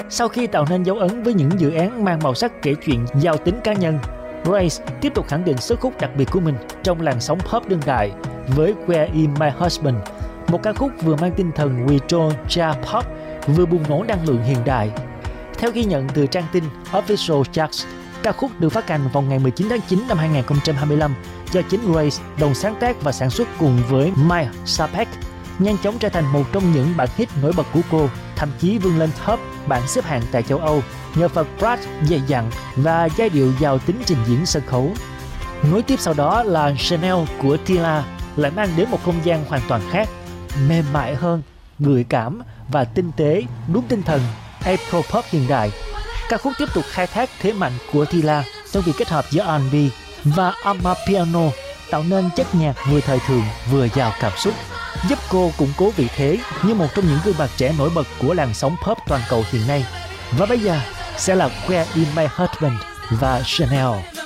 Sau khi tạo nên dấu ấn với những dự án mang màu sắc kể chuyện giàu tính cá nhân, Grace tiếp tục khẳng định sức hút đặc biệt của mình trong làn sóng pop đương đại với Where Is My Husband, một ca khúc vừa mang tinh thần retro jazz pop, vừa bùng nổ năng lượng hiện đại. Theo ghi nhận từ trang tin Official Charts, ca khúc được phát hành vào ngày 19 tháng 9 năm 2025 do chính Grace đồng sáng tác và sản xuất cùng với Mike Sapek, nhanh chóng trở thành một trong những bản hit nổi bật của cô, thậm chí vươn lên top bảng xếp hạng tại châu Âu nhờ phần brat dày dặn và giai điệu giàu tính trình diễn sân khấu. Nối tiếp sau đó là Chanel của Tila lại mang đến một không gian hoàn toàn khác, mềm mại hơn, gợi cảm và tinh tế, đúng tinh thần Afropop hiện đại. Ca khúc tiếp tục khai thác thế mạnh của Tila trong việc kết hợp giữa R&B và amapiano, tạo nên chất nhạc vừa thời thượng vừa giàu cảm xúc, giúp cô củng cố vị thế như một trong những gương mặt trẻ nổi bật của làn sóng pop toàn cầu hiện nay. Và bây giờ sẽ là Where Is My Husband và Chanel.